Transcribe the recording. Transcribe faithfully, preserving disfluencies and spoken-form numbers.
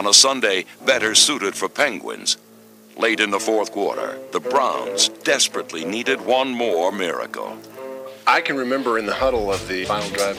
a Sunday better suited for Penguins. Late in the fourth quarter, the Browns desperately needed one more miracle. I can remember in the huddle of the final drive